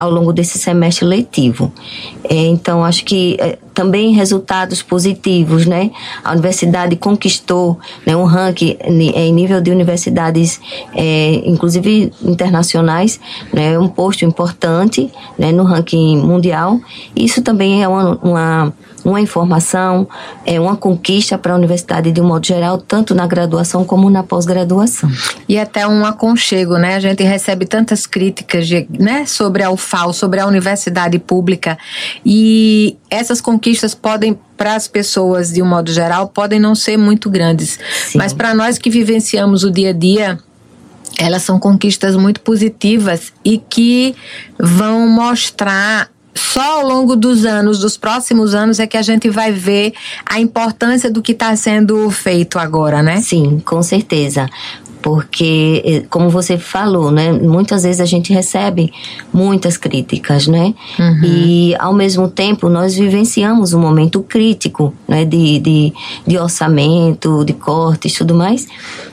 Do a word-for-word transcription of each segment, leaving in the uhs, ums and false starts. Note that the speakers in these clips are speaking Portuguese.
ao longo desse semestre letivo. É, então, acho que é, também resultados positivos, né? A universidade conquistou, né, um ranking em nível de universidades, é, inclusive internacionais, né, um posto importante, né, no ranking mundial. Isso também é uma, uma, uma informação, é uma conquista para a universidade de um modo geral, tanto na graduação como na pós-graduação. E até um aconchego, né? A gente recebe tantas críticas, de, né, sobre a U F A L, sobre a universidade pública, e essas conquistas podem, para as pessoas de um modo geral, podem não ser muito grandes. Sim. Mas para nós que vivenciamos o dia a dia, elas são conquistas muito positivas e que vão mostrar, só ao longo dos anos, dos próximos anos, é que a gente vai ver a importância do que está sendo feito agora, né? Sim, com certeza. Porque, como você falou, né, muitas vezes a gente recebe muitas críticas, né? Uhum. E, ao mesmo tempo, nós vivenciamos um momento crítico, né, de, de, de orçamento, de cortes e tudo mais.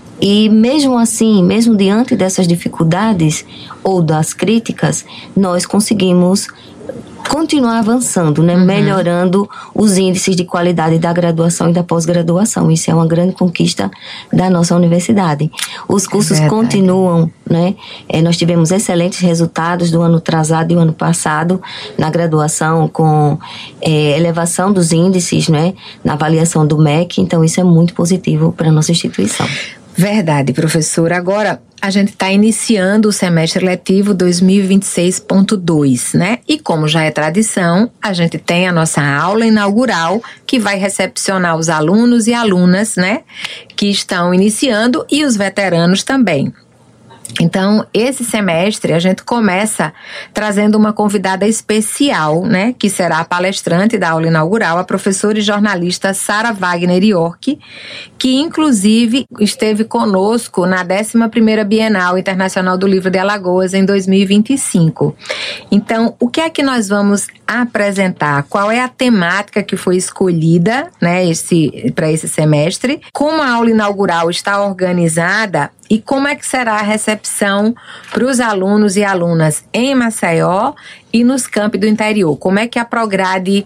E mesmo assim, mesmo diante dessas dificuldades ou das críticas, nós conseguimos continuar avançando, né? Uhum. Melhorando os índices de qualidade da graduação e da pós-graduação. Isso é uma grande conquista da nossa universidade. Os cursos é continuam, né? É, nós tivemos excelentes resultados do ano atrasado e do ano passado na graduação, com é, elevação dos índices, né? Na avaliação do M E C. Então, isso é muito positivo para a nossa instituição. Verdade, professora. Agora, a gente está iniciando o semestre letivo dois mil e vinte e seis ponto dois, né? E como já é tradição, a gente tem a nossa aula inaugural, que vai recepcionar os alunos e alunas, né? Que estão iniciando, e os veteranos também. Então, esse semestre a gente começa trazendo uma convidada especial, né, que será a palestrante da aula inaugural, a professora e jornalista Sara Wagner York, que inclusive esteve conosco na décima primeira Bienal Internacional do Livro de Alagoas em dois mil e vinte e cinco. Então, o que é que nós vamos apresentar? Qual é a temática que foi escolhida, né, esse, para esse semestre? Como a aula inaugural está organizada? E como é que será a recepção para os alunos e alunas em Maceió e nos campi do interior? Como é que a Prograde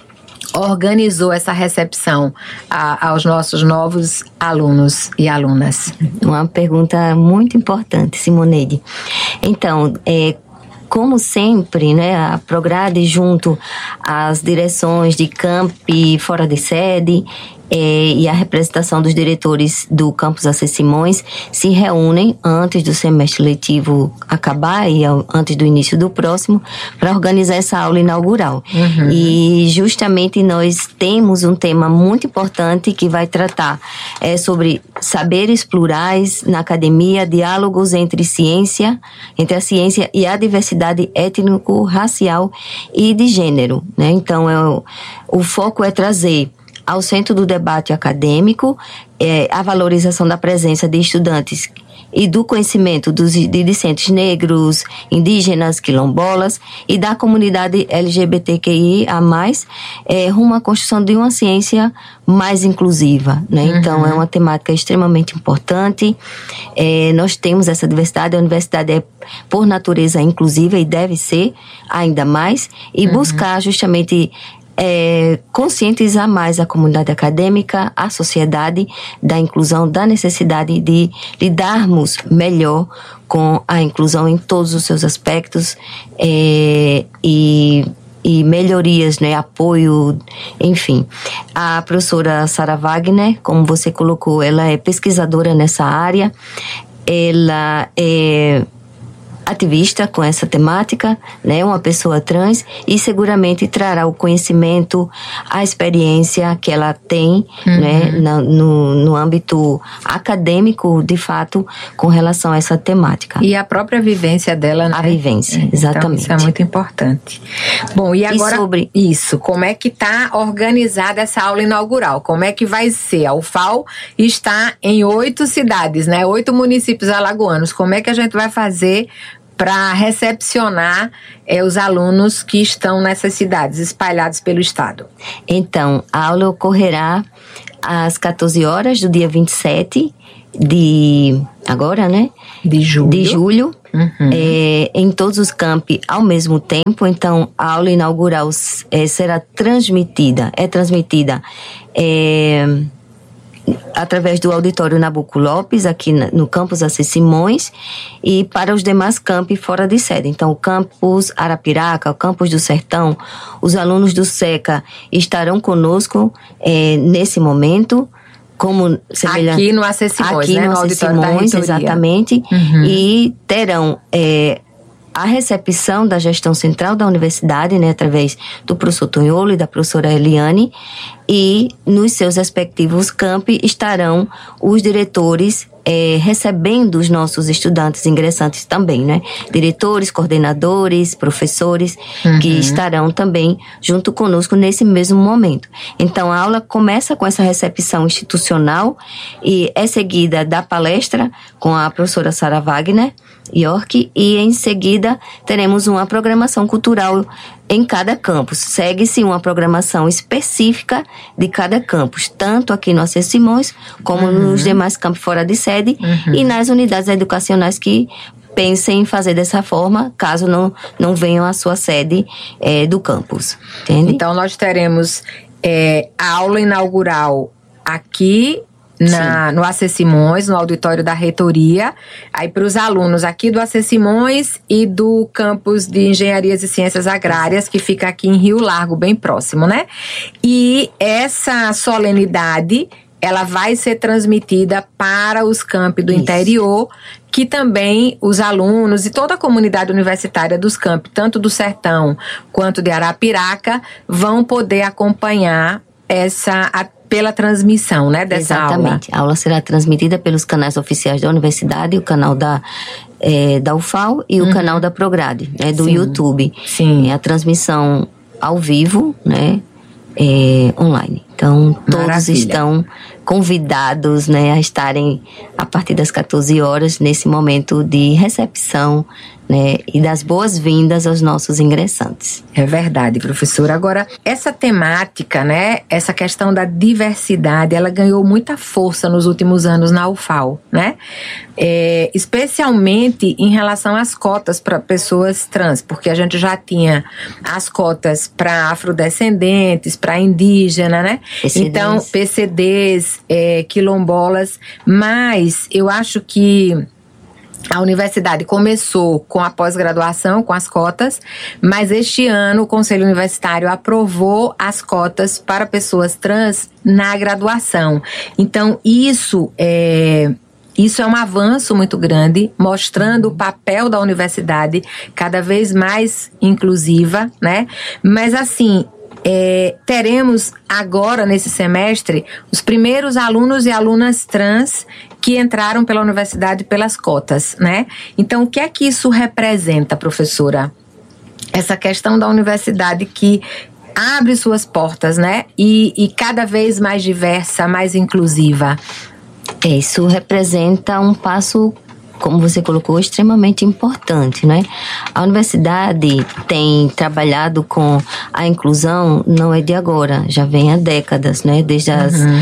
organizou essa recepção a, aos nossos novos alunos e alunas? Uma pergunta muito importante, Simoneide. Então, é, como sempre, né, a Prograde, junto às direções de campi fora de sede, É, e a representação dos diretores do campus A C Simões se reúnem antes do semestre letivo acabar e ao, antes do início do próximo, para organizar essa aula inaugural. Uhum. E justamente nós temos um tema muito importante que vai tratar é, sobre saberes plurais na academia, diálogos entre ciência, entre a ciência e a diversidade étnico-racial e de gênero, né? Então, é, o, o foco é trazer ao centro do debate acadêmico é, a valorização da presença de estudantes e do conhecimento dos, de discentes negros, indígenas, quilombolas e da comunidade L G B T Q I A mais, é, rumo à construção de uma ciência mais inclusiva, né? Uhum. Então, é uma temática extremamente importante. É, nós temos essa diversidade, a universidade é, por natureza, inclusiva e deve ser ainda mais, e uhum. buscar justamente É, conscientizar mais a comunidade acadêmica, a sociedade, da inclusão, da necessidade de lidarmos melhor com a inclusão em todos os seus aspectos, é, e, e melhorias, né, apoio, enfim. A professora Sara Wagner, como você colocou, ela é pesquisadora nessa área, ela é ativista com essa temática, né, uma pessoa trans, e seguramente trará o conhecimento, a experiência que ela tem, uhum. né, na, no, no âmbito acadêmico, de fato, com relação a essa temática. E a própria vivência dela, né? A vivência, é, exatamente. Então, isso é muito importante. Bom, e agora, e sobre isso, como é que está organizada essa aula inaugural? Como é que vai ser? A U F A L está em oito cidades, né, oito municípios alagoanos. Como é que a gente vai fazer para recepcionar é, os alunos que estão nessas cidades, espalhados pelo estado? Então, a aula ocorrerá às quatorze horas do dia vinte e sete de agora, né? De julho. De julho, uhum. é, em todos os campi ao mesmo tempo. Então, a aula inaugural é, será transmitida, é transmitida é, através do auditório Nabuco Lopes, aqui no campus Assis Simões, e para os demais campi fora de sede. Então, o campus Arapiraca, o campus do Sertão, os alunos do SECA estarão conosco é, nesse momento, como aqui no Assis Simões, aqui né? no, no Assis auditório Simões, da reitoria. Exatamente, uhum. e terão é, a recepção da gestão central da universidade, né, através do professor Tonholo e da professora Eliane, e nos seus respectivos campi estarão os diretores é, recebendo os nossos estudantes ingressantes também, né? Diretores, coordenadores, professores, uhum. que estarão também junto conosco nesse mesmo momento. Então, a aula começa com essa recepção institucional e é seguida da palestra com a professora Sara Wagner York, e em seguida teremos uma programação cultural em cada campus. Segue-se uma programação específica de cada campus, tanto aqui no Assis Simões, como uhum. nos demais campos fora de sede, uhum. e nas unidades educacionais que pensem em fazer dessa forma, caso não, não venham à sua sede é, do campus. Entende? Então, nós teremos é, a aula inaugural aqui Na, no Assis Simões, no auditório da reitoria, aí para os alunos aqui do Assis Simões e do campus de Engenharias e Ciências Agrárias, que fica aqui em Rio Largo, bem próximo, né? E essa solenidade, ela vai ser transmitida para os campi do Isso. interior, que também os alunos e toda a comunidade universitária dos campi, tanto do Sertão quanto de Arapiraca, vão poder acompanhar essa a, pela transmissão, né, dessa Exatamente. aula. Exatamente. A aula será transmitida pelos canais oficiais da universidade, o canal da, é, da U F A L e uhum. o canal da Prograde, né, do Sim. YouTube. Sim. É a transmissão ao vivo, né, é, online. Então, todos Maravilha. estão convidados, né, a estarem a partir das quatorze horas nesse momento de recepção, né, e das boas-vindas aos nossos ingressantes. É verdade, professora. Agora, essa temática, né, essa questão da diversidade, ela ganhou muita força nos últimos anos na U F A L, né? É, especialmente em relação às cotas para pessoas trans, porque a gente já tinha as cotas para afrodescendentes, para indígena, né? P C Ds. Então, P C Ds, é, quilombolas, mas eu acho que a universidade começou com a pós-graduação, com as cotas, mas este ano o Conselho Universitário aprovou as cotas para pessoas trans na graduação. Então, isso é... Isso é um avanço muito grande, mostrando o papel da universidade cada vez mais inclusiva, né? Mas assim, é, teremos agora nesse semestre os primeiros alunos e alunas trans que entraram pela universidade pelas cotas, né? Então, o que é que isso representa, professora? Essa questão da universidade que abre suas portas, né? E, e cada vez mais diversa, mais inclusiva. Isso representa um passo, como você colocou, extremamente importante, né? A universidade tem trabalhado com a inclusão, não é de agora, já vem há décadas, né? Desde as, uhum.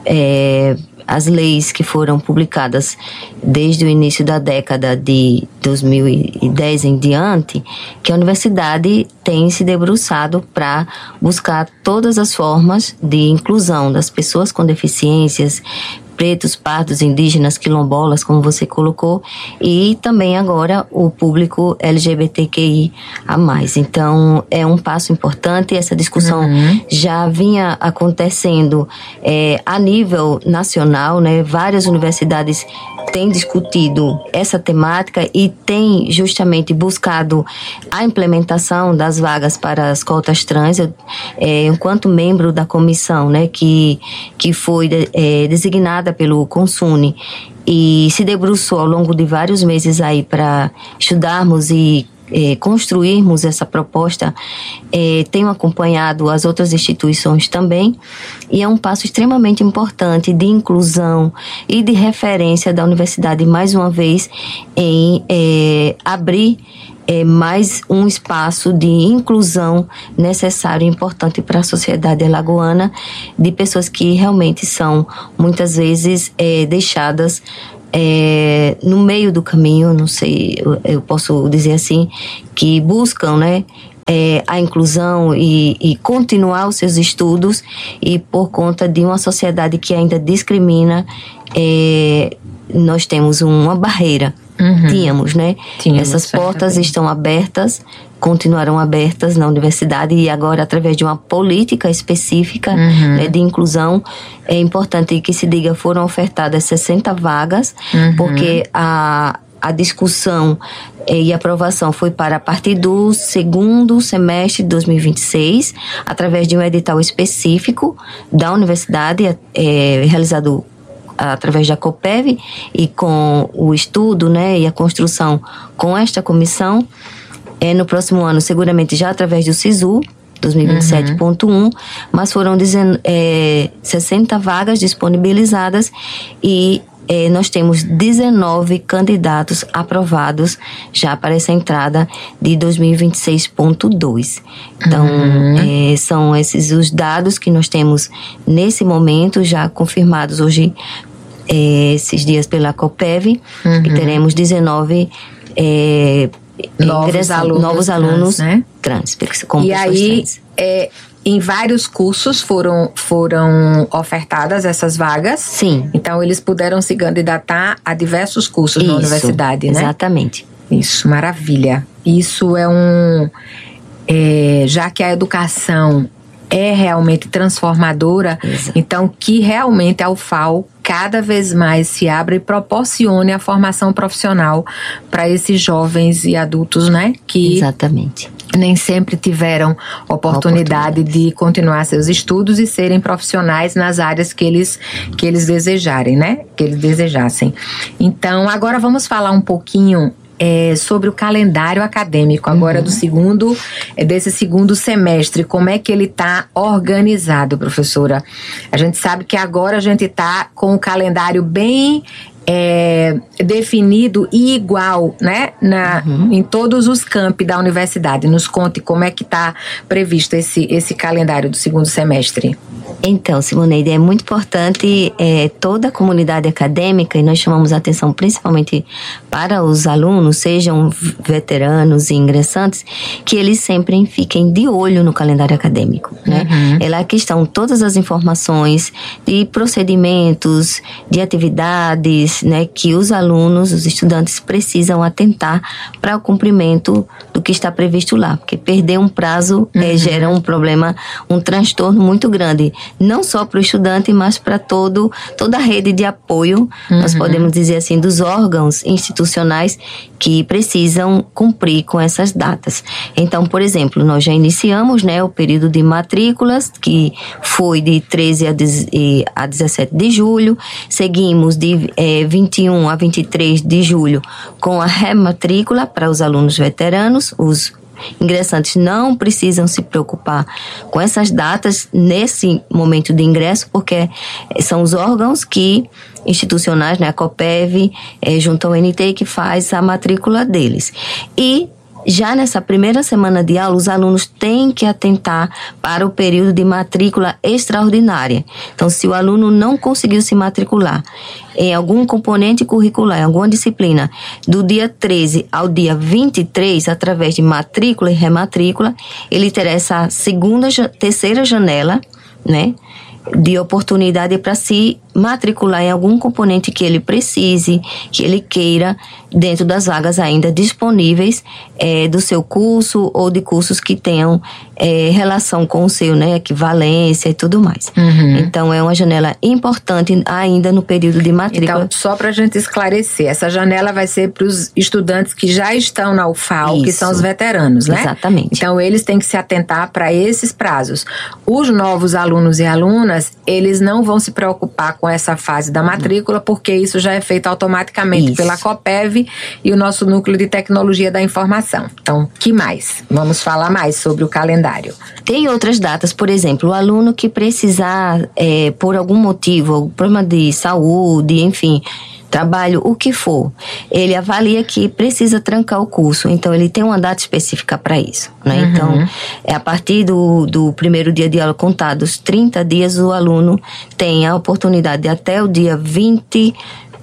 é, as leis que foram publicadas desde o início da década de dois mil e dez em diante, que a universidade tem se debruçado para buscar todas as formas de inclusão das pessoas com deficiências, pretos, pardos, indígenas, quilombolas, como você colocou, e também agora o público L G B T Q I a mais. Então, é um passo importante. Essa discussão uhum. já vinha acontecendo é, a nível nacional, né? Várias universidades têm discutido essa temática e têm justamente buscado a implementação das vagas para as cotas trans. Eu, é, enquanto membro da comissão, né, que, que foi é, designada pelo Consune e se debruçou ao longo de vários meses aí para estudarmos e É, construirmos essa proposta, é, tenho acompanhado as outras instituições também, e é um passo extremamente importante de inclusão e de referência da universidade, mais uma vez, em é, abrir é, mais um espaço de inclusão necessário e importante para a sociedade alagoana, de pessoas que realmente são, muitas vezes, é, deixadas é, no meio do caminho, não sei, eu, eu posso dizer assim, que buscam, né, é, a inclusão e, e continuar os seus estudos, e por conta de uma sociedade que ainda discrimina, é, nós temos uma barreira. Uhum. Tínhamos, né? Tínhamos, essas portas certamente. Estão abertas, continuarão abertas na universidade, e agora, através de uma política específica, uhum. né, de inclusão, é importante que se diga, foram ofertadas sessenta vagas, uhum. porque a, a discussão e aprovação foi para a partir do segundo semestre de dois mil e vinte e seis, através de um edital específico da universidade, é, realizado através da COPEV, e com o estudo, né, e a construção com esta comissão, é, no próximo ano, seguramente já através do SISU, dois mil e vinte e sete ponto um, uhum. mas foram é, sessenta vagas disponibilizadas, e é, nós temos dezenove candidatos aprovados já para essa entrada de dois mil e vinte e seis ponto dois. Então, uhum. é, são esses os dados que nós temos nesse momento, já confirmados hoje, é, esses dias pela COPEV, uhum. que teremos dezenove é, novos alunos, novos alunos trans, né? trans, como e aí, trans. É, em vários cursos foram, foram ofertadas essas vagas? Sim. Então, eles puderam se candidatar a diversos cursos Isso, na universidade, né? Exatamente. Isso, maravilha. Isso é um... É, já que a educação é realmente transformadora, exato. Então que realmente a U F A L cada vez mais se abra e proporcione a formação profissional para esses jovens e adultos, né? Que exatamente. Nem sempre tiveram oportunidade, oportunidade de continuar seus estudos e serem profissionais nas áreas que eles, que eles desejarem, né? Que eles desejassem. Então, agora vamos falar um pouquinho É, sobre o calendário acadêmico agora, uhum. do segundo, é, desse segundo semestre. Como é que ele está organizado, professora? A gente sabe que agora a gente está com o calendário bem é, definido e igual, né, na, uhum. em todos os campi da universidade. Nos conte como é que está previsto esse, esse calendário do segundo semestre. Então, Simoneide, é muito importante é, toda a comunidade acadêmica, e nós chamamos a atenção principalmente para os alunos, sejam veteranos e ingressantes, que eles sempre fiquem de olho no calendário acadêmico, né? Uhum. É lá que estão todas as informações de procedimentos, de atividades, né, que os alunos, os estudantes precisam atentar para o cumprimento do que está previsto lá, porque perder um prazo uhum. é, gera um problema, um transtorno muito grande, não só para o estudante, mas para todo, toda a rede de apoio, uhum. nós podemos dizer assim, dos órgãos institucionais que precisam cumprir com essas datas. Então, por exemplo, nós já iniciamos, né, o período de matrículas, que foi de treze a dezessete de julho, seguimos de é, vinte e um a vinte e três de julho com a rematrícula para os alunos veteranos. Os ingressantes não precisam se preocupar com essas datas nesse momento de ingresso, porque são os órgãos que institucionais, né, a COPEV, é, junto ao N T, que faz a matrícula deles. E já nessa primeira semana de aula, os alunos têm que atentar para o período de matrícula extraordinária. Então, se o aluno não conseguiu se matricular em algum componente curricular, em alguma disciplina, do dia treze ao dia vinte e três, através de matrícula e rematrícula, ele terá essa segunda, terceira janela, né, de oportunidade para se matricular em algum componente que ele precise, que ele queira, dentro das vagas ainda disponíveis é, do seu curso ou de cursos que tenham é, relação com o seu, né, equivalência e tudo mais. Uhum. Então, é uma janela importante ainda no período de matrícula. Então, só para a gente esclarecer, essa janela vai ser para os estudantes que já estão na U F A L, Isso. que são os veteranos, né? Exatamente. Então, eles têm que se atentar para esses prazos. Os novos alunos e alunas, eles não vão se preocupar com essa fase da matrícula, porque isso já é feito automaticamente isso. pela COPEV e o nosso Núcleo de Tecnologia da Informação. Então, que mais? Vamos falar mais sobre o calendário. Tem outras datas, por exemplo, o aluno que precisar, é, por algum motivo, algum problema de saúde, enfim, trabalho, o que for, ele avalia que precisa trancar o curso, então ele tem uma data específica para isso, né? Uhum. Então, é a partir do, do primeiro dia de aula, contados trinta dias, o aluno tem a oportunidade de, até o dia vinte e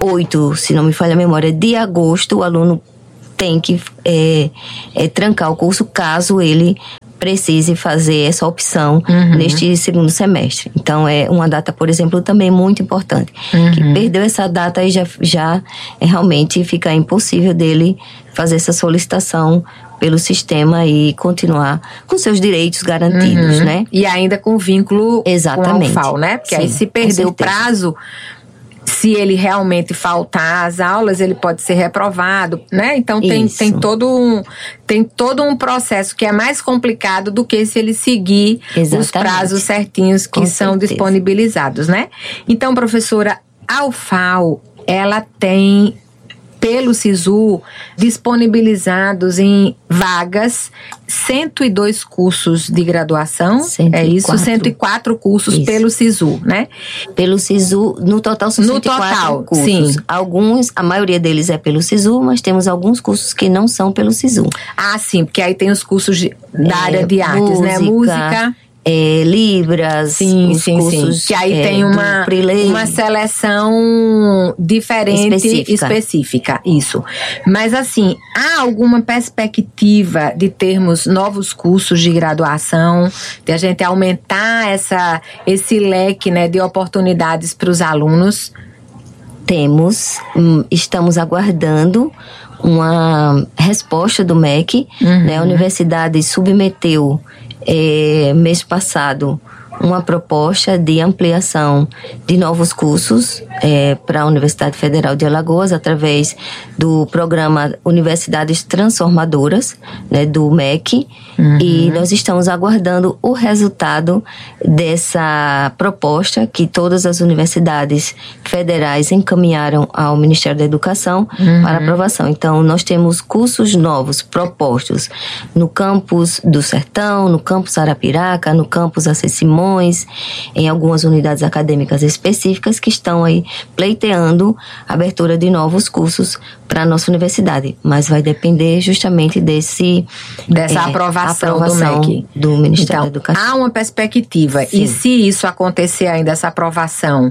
oito, se não me falha a memória, de agosto, o aluno tem que é, é, trancar o curso caso ele precise fazer essa opção uhum. neste segundo semestre. Então, é uma data, por exemplo, também muito importante. Uhum. Que perdeu essa data aí já, já é, realmente fica impossível dele fazer essa solicitação pelo sistema e continuar com seus direitos garantidos, uhum. né? E ainda com vínculo Exatamente. com a U F A L, né? Porque Sim, aí se perder o prazo, se ele realmente faltar às aulas, ele pode ser reprovado, né? Então tem, tem, todo um, tem todo um processo que é mais complicado do que se ele seguir Exatamente. Os prazos certinhos que Com são certeza. Disponibilizados, né? Então, professora, a U F A L, ela tem, pelo SISU, disponibilizados em vagas cento e dois cursos de graduação, cento e quatro. É isso? cento e quatro cursos isso. Pelo SISU, né? Pelo SISU, no total são no cento e quatro total, cursos. Sim. Alguns, a maioria deles é pelo SISU, mas temos alguns cursos que não são pelo SISU. Ah, sim, porque aí tem os cursos de, da é, área de artes, música, né? Música... É, Libras, sim, os sim, cursos, sim. Que aí é, tem uma, uma seleção diferente, específica. específica, isso. Mas assim, há alguma perspectiva de termos novos cursos de graduação, de a gente aumentar essa, esse leque, né, de oportunidades para os alunos? Temos, estamos aguardando uma resposta do M E C, uhum. né? A universidade submeteu É, mês passado uma proposta de ampliação de novos cursos é, para a Universidade Federal de Alagoas através do programa Universidades Transformadoras, né, do M E C, uhum. e nós estamos aguardando o resultado dessa proposta que todas as universidades federais encaminharam ao Ministério da Educação uhum. para aprovação. Então, nós temos cursos novos propostos no campus do Sertão, no campus Arapiraca, no campus Acê Simões, em algumas unidades acadêmicas específicas que estão aí pleiteando a abertura de novos cursos para a nossa universidade, mas vai depender justamente desse dessa é, aprovação, aprovação do M E C, do Ministério então, da Educação. Há uma perspectiva. Sim. E se isso acontecer ainda, essa aprovação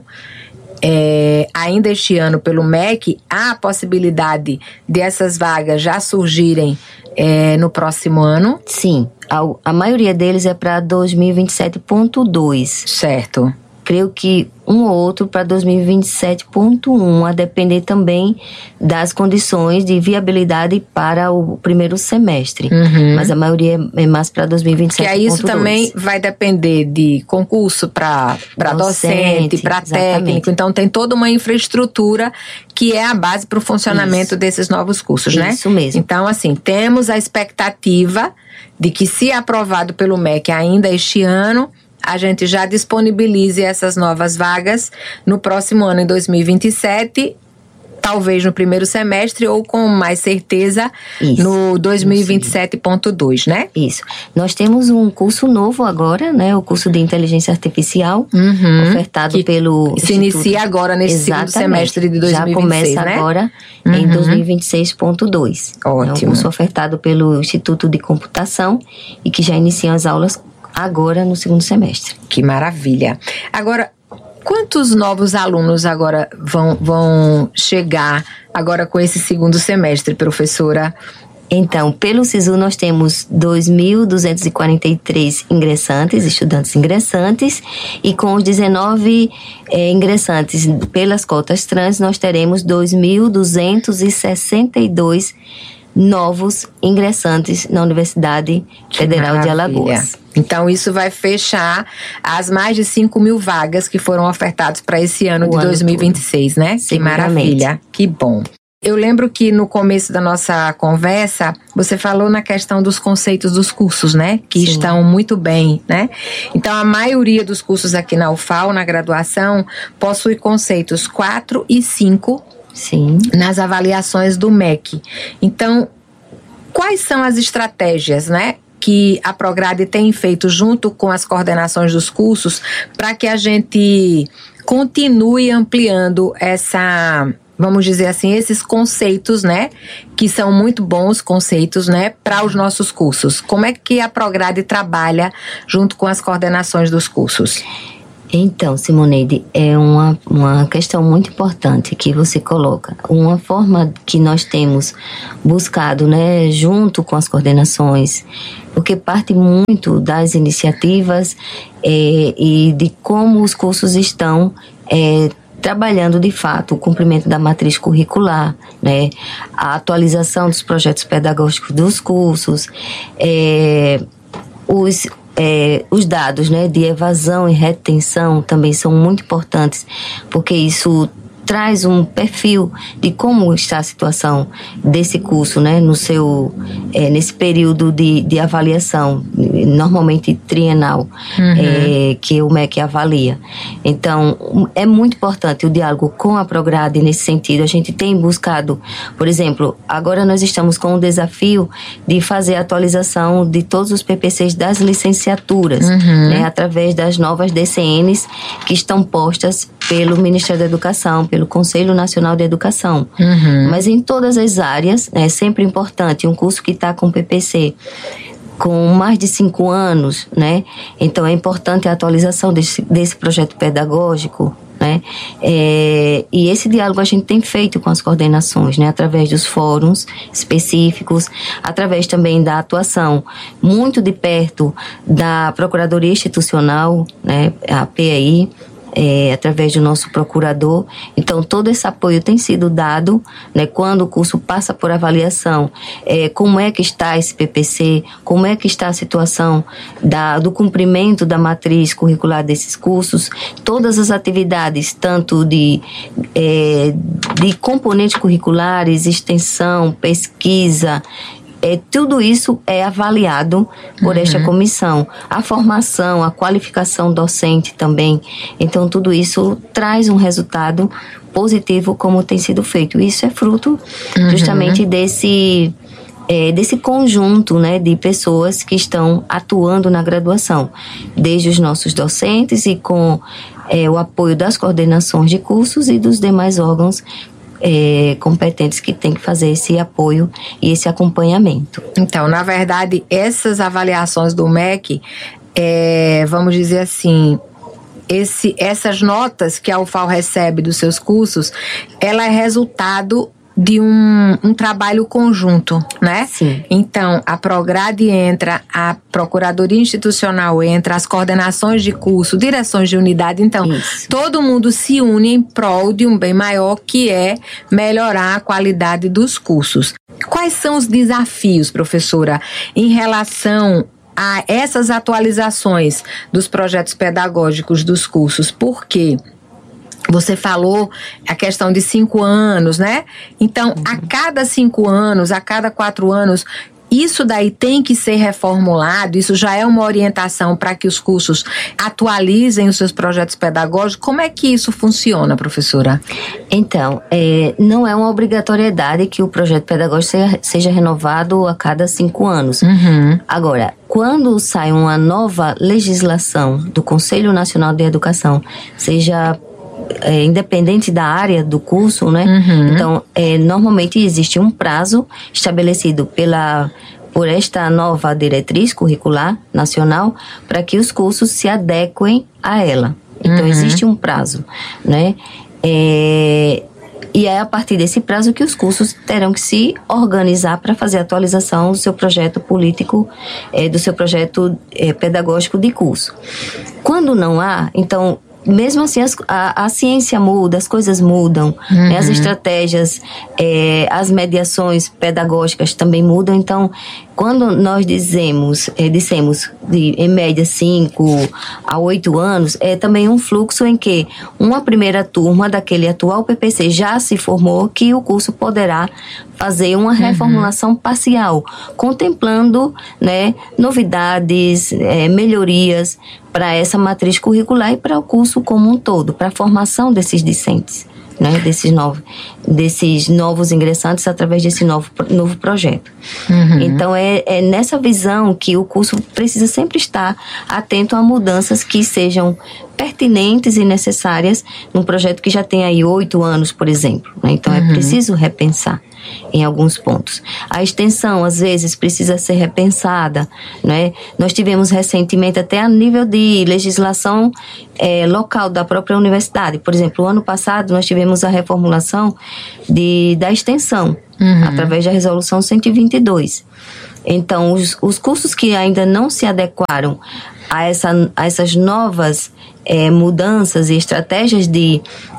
É, ainda este ano pelo M E C, há a possibilidade dessas vagas já surgirem é, no próximo ano? Sim, a, a maioria deles é para dois mil e vinte e sete ponto dois. Certo. Creio que um ou outro para dois mil e vinte e sete ponto um, a depender também das condições de viabilidade para o primeiro semestre. Uhum. Mas a maioria é mais para dois mil e vinte e sete ponto dois. Que aí isso também vai depender de concurso para docente, para técnico. Então tem toda uma infraestrutura que é a base para o funcionamento isso. desses novos cursos, né? Isso mesmo. Então, assim, temos a expectativa de que, se aprovado pelo M E C ainda este ano, a gente já disponibilize essas novas vagas no próximo ano, em dois mil e vinte e sete, talvez no primeiro semestre ou com mais certeza Isso. no dois mil e vinte e sete ponto dois, né? Isso. Nós temos um curso novo agora, né? O curso de Inteligência Artificial, uhum. ofertado que pelo se Instituto. inicia agora nesse Exatamente. segundo semestre de dois mil e vinte e seis, Já começa né? agora uhum. em dois mil e vinte e seis ponto dois. Ótimo. É um curso ofertado pelo Instituto de Computação e que já iniciam as aulas agora no segundo semestre. Que maravilha. Agora, quantos novos alunos agora vão, vão chegar agora com esse segundo semestre, professora? Então, pelo SISU nós temos dois mil duzentos e quarenta e três ingressantes, estudantes ingressantes, e com os dezenove é, ingressantes pelas cotas trans, nós teremos dois mil duzentos e sessenta e dois novos ingressantes na Universidade Federal de Alagoas. Então, isso vai fechar as mais de cinco mil vagas que foram ofertadas para esse ano o de ano dois mil e vinte e seis, todo. Né? Que maravilha, que bom. Eu lembro que no começo da nossa conversa, você falou na questão dos conceitos dos cursos, né? Que Sim. estão muito bem, né? Então, a maioria dos cursos aqui na U F A L, na graduação, possui conceitos quatro e cinco Sim. nas avaliações do M E C. Então, quais são as estratégias, né, que a Prograde tem feito junto com as coordenações dos cursos para que a gente continue ampliando essa, vamos dizer assim, esses conceitos, né, que são muito bons conceitos, né, para os nossos cursos? Como é que a Prograde trabalha junto com as coordenações dos cursos? Então, Simoneide, é uma, uma questão muito importante que você coloca. Uma forma que nós temos buscado, né, junto com as coordenações, porque parte muito das iniciativas é, e de como os cursos estão é, trabalhando de fato o cumprimento da matriz curricular, né, a atualização dos projetos pedagógicos dos cursos, é, os É, os dados, né, de evasão e retenção também são muito importantes, porque isso traz um perfil de como está a situação desse curso, né, no seu, é, nesse período de, de avaliação, normalmente trienal, uhum. é, que o M E C avalia. Então, é muito importante o diálogo com a Prograde nesse sentido. A gente tem buscado, por exemplo, agora nós estamos com o desafio de fazer a atualização de todos os P P Cs das licenciaturas, uhum. né, através das novas D C Ns que estão postas pelo Ministério da Educação, pelo Conselho Nacional de Educação. Uhum. Mas em todas as áreas, é sempre importante, um curso que está com P P C com mais de cinco anos, né? Então é importante a atualização desse, desse projeto pedagógico, né? É, e esse diálogo a gente tem feito com as coordenações, né? Através dos fóruns específicos, através também da atuação muito de perto da Procuradoria Institucional, né? A P I, É, através do nosso procurador. Então, todo esse apoio tem sido dado, né, quando o curso passa por avaliação, é, como é que está esse P P C, como é que está a situação da, do cumprimento da matriz curricular desses cursos, todas as atividades, tanto de, é, de componentes curriculares, extensão, pesquisa, É, tudo isso é avaliado por uhum. esta comissão. A formação, a qualificação docente também. Então, tudo isso traz um resultado positivo como tem sido feito. Isso é fruto uhum. justamente desse, é, desse conjunto, né, de pessoas que estão atuando na graduação. Desde os nossos docentes e com é, o apoio das coordenações de cursos e dos demais órgãos É, competentes que têm que fazer esse apoio e esse acompanhamento. Então, na verdade, essas avaliações do M E C, é, vamos dizer assim, esse, essas notas que a U F A L recebe dos seus cursos, ela é resultado de um, um trabalho conjunto, né? Sim. Então, a Prograde entra, a Procuradoria Institucional entra, as coordenações de curso, direções de unidade. Então, Isso. todo mundo se une em prol de um bem maior, que é melhorar a qualidade dos cursos. Quais são os desafios, professora, em relação a essas atualizações dos projetos pedagógicos dos cursos? Por quê? Você falou a questão de cinco anos, né? Então, uhum. a cada cinco anos, a cada quatro anos, isso daí tem que ser reformulado, isso já é uma orientação para que os cursos atualizem os seus projetos pedagógicos. Como é que isso funciona, professora? Então, é, não é uma obrigatoriedade que o projeto pedagógico seja, seja renovado a cada cinco anos. Uhum. Agora, quando sai uma nova legislação do Conselho Nacional de Educação, seja É, independente da área do curso, né? Uhum. Então, é, normalmente existe um prazo estabelecido pela, por esta nova diretriz curricular nacional para que os cursos se adequem a ela. Então, uhum. existe um prazo, né? É, e é a partir desse prazo que os cursos terão que se organizar para fazer a atualização do seu projeto político, é, do seu projeto é, pedagógico de curso. Quando não há, então, mesmo assim, as, a, a ciência muda, as coisas mudam, uhum. né? As estratégias, é, as mediações pedagógicas também mudam. Então, quando nós dizemos, é, dissemos de, em média cinco a oito anos, é também um fluxo em que uma primeira turma daquele atual P P C já se formou, que o curso poderá fazer uma reformulação uhum. parcial, contemplando, né, novidades, é, melhorias para essa matriz curricular e para o curso como um todo, para a formação desses discentes, né, desses, novos, desses novos ingressantes através desse novo, novo projeto. Uhum. Então, é, é nessa visão que o curso precisa sempre estar atento a mudanças que sejam pertinentes e necessárias num projeto que já tem aí oito anos, por exemplo. Né? Então, uhum. é preciso repensar. em alguns pontos. A extensão, às vezes, precisa ser repensada, né? Nós tivemos recentemente, até a nível de legislação é, local da própria universidade. Por exemplo, o ano passado nós tivemos a reformulação de, da extensão, uhum. através da resolução cento e vinte e dois. Então, os, os cursos que ainda não se adequaram a, essa, a essas novas é, mudanças e estratégias de,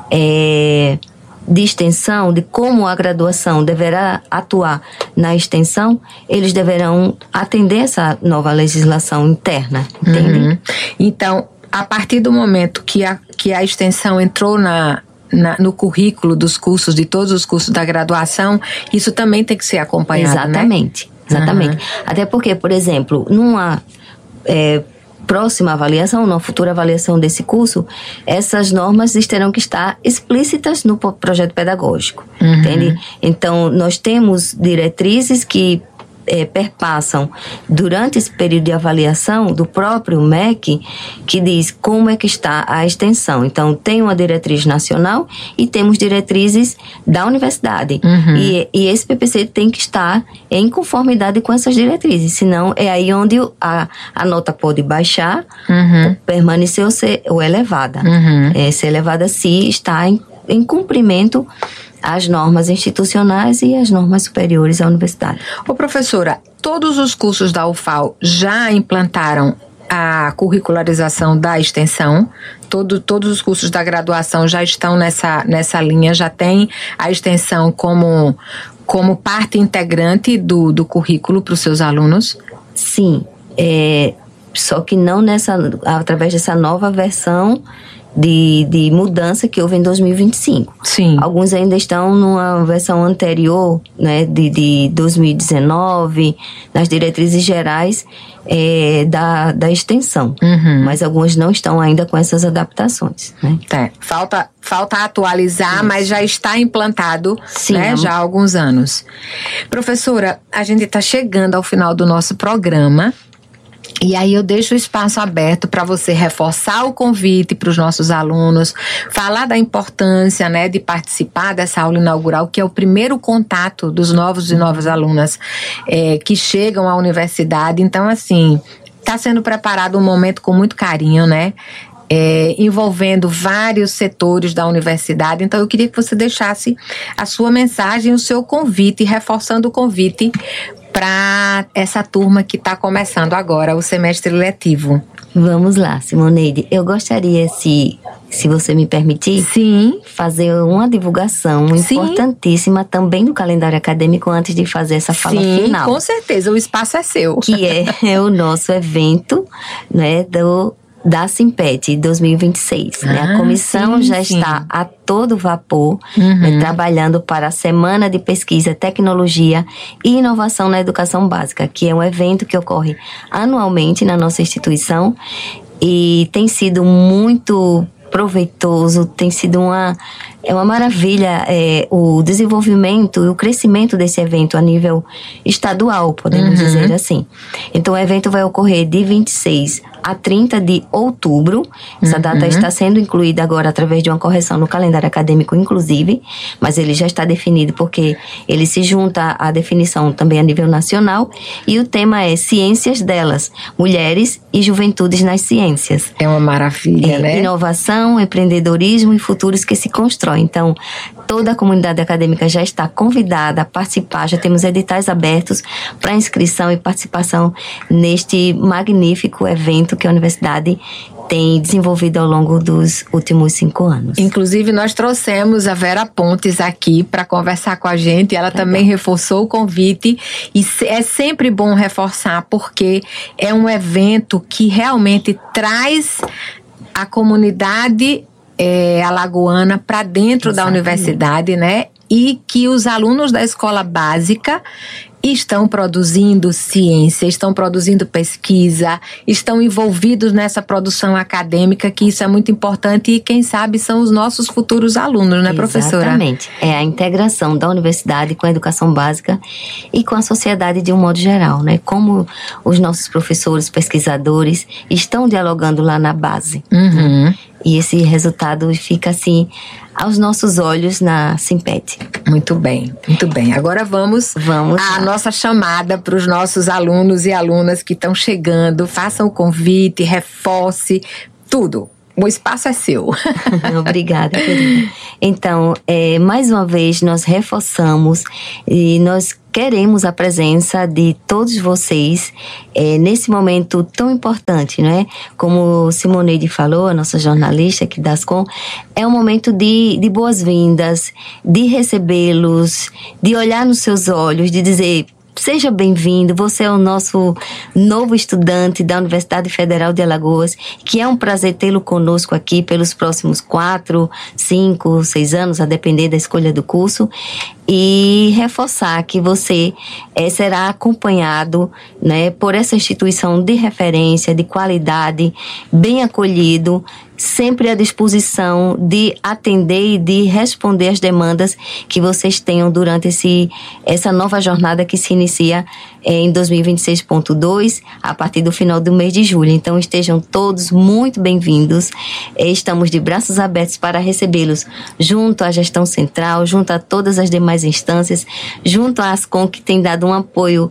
é, de extensão, de como a graduação deverá atuar na extensão, eles deverão atender essa nova legislação interna, entende? Uhum. Então, a partir do momento que a, que a extensão entrou na... Na, no currículo dos cursos, de todos os cursos da graduação, isso também tem que ser acompanhado, exatamente, né? Exatamente. Uhum. Até porque, por exemplo, numa é, próxima avaliação, numa futura avaliação desse curso, essas normas terão que estar explícitas no projeto pedagógico, uhum. entende? Então, nós temos diretrizes que É, perpassam durante esse período de avaliação do próprio M E C, que diz como é que está a extensão. Então, tem uma diretriz nacional e temos diretrizes da universidade. Uhum. E, e esse P P C tem que estar em conformidade com essas diretrizes, senão é aí onde a, a nota pode baixar, uhum. permanecer ou ser ou elevada. Uhum. É, ser elevada se está em, em cumprimento as normas institucionais e as normas superiores à universidade. Ô, professora, todos os cursos da U F A L já implantaram a curricularização da extensão? Todo, todos os cursos da graduação já estão nessa, nessa linha, já tem a extensão como, como parte integrante do, do currículo para os seus alunos? Sim, é, só que não nessa, através dessa nova versão De, de mudança que houve em dois mil e vinte e cinco. Sim. Alguns ainda estão numa versão anterior, né, de, de dois mil e dezenove, nas diretrizes gerais é, da, da extensão. Uhum. Mas algumas não estão ainda com essas adaptações, né? É, falta, falta atualizar, Isso. mas já está implantado, Sim, né, é... já há alguns anos. Professora, a gente está chegando ao final do nosso programa. E aí eu deixo o espaço aberto para você reforçar o convite para os nossos alunos, falar da importância, né, de participar dessa aula inaugural, que é o primeiro contato dos novos e novas alunas é, que chegam à universidade. Então, assim, está sendo preparado um momento com muito carinho, né? É, envolvendo vários setores da universidade. Então eu queria que você deixasse a sua mensagem, o seu convite, reforçando o convite para essa turma que está começando agora o semestre letivo. Vamos lá, Simoneide. Eu gostaria, se, se você me permitir, Sim. fazer uma divulgação Sim. importantíssima também do calendário acadêmico antes de fazer essa fala Sim, final. Com certeza, o espaço é seu. Que é, é o nosso evento, né, do da Simpet dois mil e vinte e seis. Ah, né? A comissão sim, já sim. está a todo vapor, uhum. né, trabalhando para a Semana de Pesquisa, Tecnologia e Inovação na Educação Básica, que é um evento que ocorre anualmente na nossa instituição e tem sido muito proveitoso, tem sido uma, é uma maravilha é, o desenvolvimento e o crescimento desse evento a nível estadual, podemos uhum. dizer assim. Então o evento vai ocorrer de vinte e seis a trinta de outubro. Essa uhum. data está sendo incluída agora através de uma correção no calendário acadêmico, inclusive, mas ele já está definido porque ele se junta à definição também a nível nacional, e o tema é Ciências delas, Mulheres e Juventudes nas Ciências. É uma maravilha, é, né? Inovação, empreendedorismo e futuros que se constroem. Então, toda a comunidade acadêmica já está convidada a participar, já temos editais abertos para inscrição e participação neste magnífico evento que a universidade tem desenvolvido ao longo dos últimos cinco anos. Inclusive, nós trouxemos a Vera Pontes aqui para conversar com a gente. Ela Legal. Também reforçou o convite. E é sempre bom reforçar, porque é um evento que realmente traz a comunidade é, alagoana para dentro Exatamente. Da universidade, né? E que os alunos da escola básica estão produzindo ciência, estão produzindo pesquisa, estão envolvidos nessa produção acadêmica, que isso é muito importante, e quem sabe são os nossos futuros alunos, né, professora? Exatamente. É a integração da universidade com a educação básica e com a sociedade de um modo geral, né? Como os nossos professores, pesquisadores estão dialogando lá na base. Uhum. Né? E esse resultado fica assim aos nossos olhos na Simpet. Muito bem, muito bem. Agora vamos, vamos à nossa chamada para os nossos alunos e alunas que estão chegando. Façam o convite, reforce, tudo. O espaço é seu. Obrigada, querida. Então, é, mais uma vez, nós reforçamos e nós queremos a presença de todos vocês é, nesse momento tão importante, né? Como Simoneide falou, a nossa jornalista aqui da Ascom, é um momento de, de boas-vindas, de recebê-los, de olhar nos seus olhos, de dizer: seja bem-vindo, você é o nosso novo estudante da Universidade Federal de Alagoas, que é um prazer tê-lo conosco aqui pelos próximos quatro, cinco, seis anos, a depender da escolha do curso, e reforçar que você é, será acompanhado, né, por essa instituição de referência, de qualidade, bem acolhido, sempre à disposição de atender e de responder às demandas que vocês tenham durante esse, essa nova jornada que se inicia eh, em dois mil e vinte e seis ponto dois, a partir do final do mês de julho. Então, estejam todos muito bem-vindos. Eh, estamos de braços abertos para recebê-los junto à gestão central, junto a todas as demais instâncias, junto à Ascom, que tem dado um apoio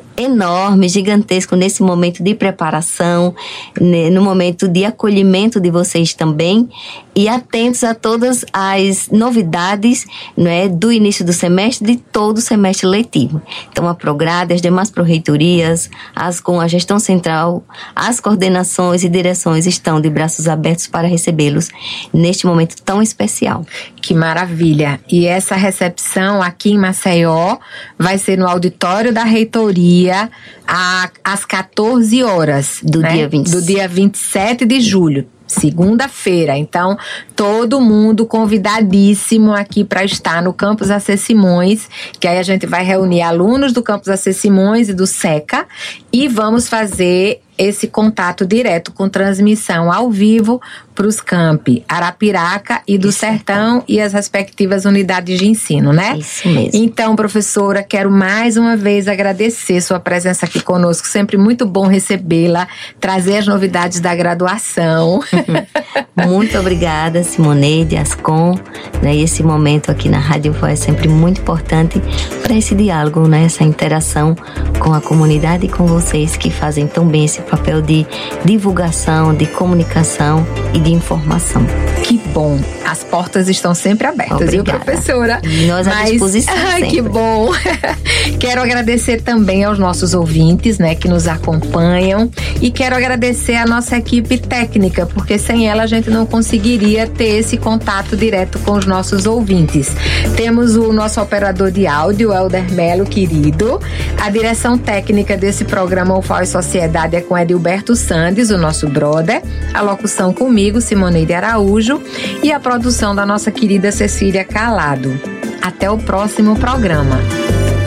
enorme, gigantesco nesse momento de preparação, né, no momento de acolhimento de vocês também, e atentos a todas as novidades, né, do início do semestre, de todo o semestre letivo. Então, a Prograde, as demais pró-reitorias, as com a gestão central, as coordenações e direções estão de braços abertos para recebê-los neste momento tão especial. Que maravilha! E essa recepção aqui em Maceió vai ser no auditório da reitoria às quatorze horas do, né? dia vinte do dia vinte e sete de julho. Segunda-feira. Então, todo mundo convidadíssimo aqui para estar no Campus A C Simões, que aí a gente vai reunir alunos do Campus A C Simões e do SECA e vamos fazer esse contato direto com transmissão ao vivo para os campi Arapiraca e do Sertão e as respectivas unidades de ensino, né? Isso mesmo. Então, professora, quero mais uma vez agradecer sua presença aqui conosco. Sempre muito bom recebê-la, trazer as novidades da graduação. Muito obrigada, Simoneide, Ascom, né? E esse momento aqui na Rádio Voz é sempre muito importante para esse diálogo, né? Essa interação com a comunidade e com vocês que fazem tão bem esse papel de divulgação, de comunicação e de informação. Que bom. As portas estão sempre abertas, Obrigada. Viu, professora? E nós à Mas, disposição ai, sempre. Que bom. Quero agradecer também aos nossos ouvintes, né, que nos acompanham, e quero agradecer a nossa equipe técnica, porque sem ela a gente não conseguiria ter esse contato direto com os nossos ouvintes. Temos o nosso operador de áudio, Helder Melo, querido. A direção técnica desse programa U F O E Sociedade é com Edilberto Sandes, o nosso brother. A locução comigo, Simoneide Araújo, e a produção da nossa querida Cecília Calado. Até o próximo programa.